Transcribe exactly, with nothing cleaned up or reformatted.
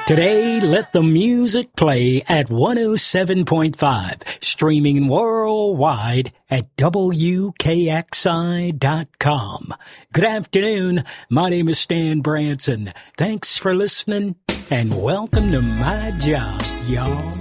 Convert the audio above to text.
Today, let the music play at one oh seven point five, streaming worldwide at W K X I dot com. Good afternoon. My name is Stan Branson. Thanks for listening, and welcome to my job, y'all.